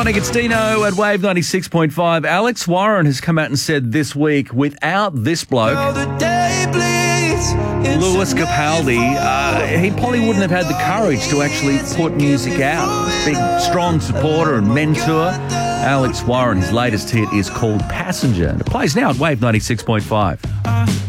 morning, it's Dino at Wave 96.5. Alex Warren has come out and said this week, without this bloke, Lewis Capaldi, he probably wouldn't have had the courage to actually put music out. Big, strong supporter and mentor. Alex Warren, his latest hit is called Passenger, and it plays now at Wave 96.5.